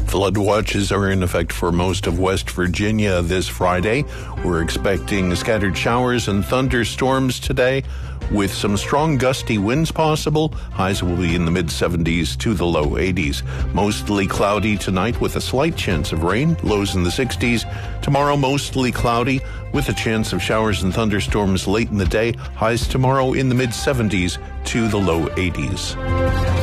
Flood watches are in effect for most of West Virginia this Friday. We're expecting scattered showers and thunderstorms today with some strong gusty winds possible. Highs will be in the mid-70s to the low 80s. Mostly cloudy tonight with a slight chance of rain. Lows in the 60s. Tomorrow mostly cloudy with a chance of showers and thunderstorms late in the day. Highs tomorrow in the mid-70s to the low 80s.